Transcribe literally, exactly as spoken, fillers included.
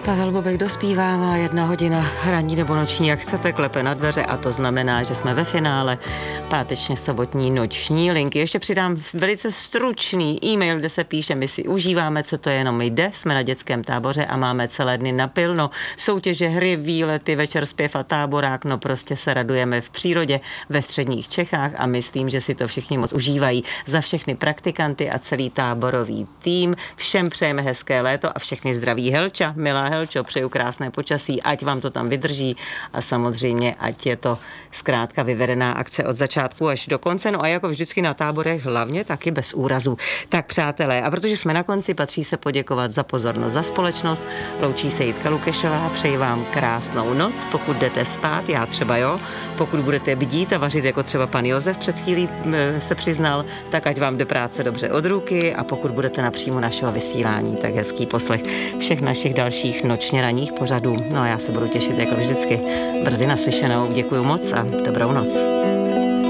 Pavel Bobek dospívá, jedna hodina ranní nebo noční, jak chcete, klepe na dveře a to znamená, že jsme ve finále pátečně sobotní noční linky. Ještě přidám velice stručný e-mail, kde se píše, my si užíváme, co to jenom jde, jsme na dětském táboře a máme celé dny napilno. Soutěže, hry, výlety, večer zpěv a táborák, no prostě se radujeme v přírodě ve středních Čechách a myslím, že si to všichni moc užívají. Za všechny praktikanty a celý táborový tým všem přejeme hezké léto a všechny zdraví Helča, milá Helčo, přeju krásné počasí, ať vám to tam vydrží a samozřejmě, ať je to zkrátka vyvedená akce od začátku až do konce, no a jako vždycky na táborech hlavně taky bez úrazů. Tak přátelé, a protože jsme na konci, patří se poděkovat za pozornost, za společnost, loučí se Jitka Lukešová, přeji vám krásnou noc, pokud jdete spát, já třeba jo, pokud budete bdít a vařit, jako třeba pan Josef před chvílí se přiznal, tak ať vám jde práce dobře od ruky a pokud budete napřímo našeho vysílání, tak hezký poslech všech našich dalších nočně ranních pořadů. No a já se budu těšit jako vždycky. Brzy naslyšenou. Děkuju moc a dobrou noc.